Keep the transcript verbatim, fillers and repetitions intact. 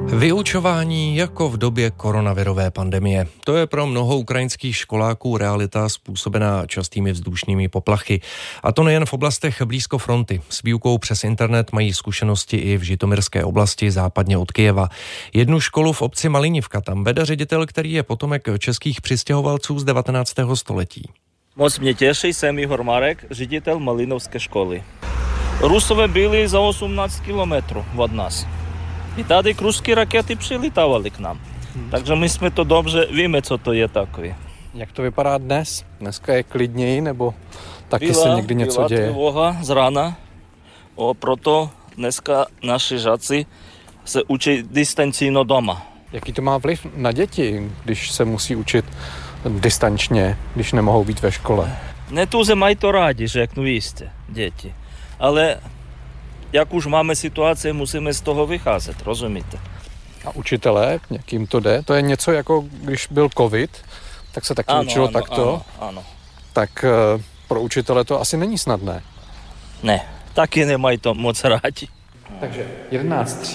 Vyučování jako v době koronavirové pandemie. To je pro mnoho ukrajinských školáků realita způsobená častými vzdušnými poplachy. A to nejen v oblastech blízko fronty. S výukou přes internet mají zkušenosti i v Žitomirské oblasti západně od Kyjeva. Jednu školu v obci Malinivka tam vede ředitel, který je potomek českých přistěhovalců z devatenáctého století. Moc mě těší, jsem Igor Marek, ředitel Malinovské školy. Rusové byli za osmnáct kilometrů od nás. I tady kružské rakety přilítávali k nám. Hmm. Takže my jsme to dobře víme, co to je takové. Jak to vypadá dnes? Dneska je klidněji, nebo taky byla, se někdy něco byla děje? Byla trvoha z rána, o, proto dneska naši žáci se učí distančně doma. Jaký to má vliv na děti, když se musí učit distančně, když nemohou být ve škole? Netúze mají to rádi, řeknu jistě, děti. Ale jak už máme situaci, musíme z toho vycházet, rozumíte? A učitelé, jak jim to jde? To je něco jako, když byl covid, tak se taky ano, učilo ano, takto. Ano, ano. Tak pro učitele to asi není snadné. Ne, taky nemají to moc rádi. Takže jedenáct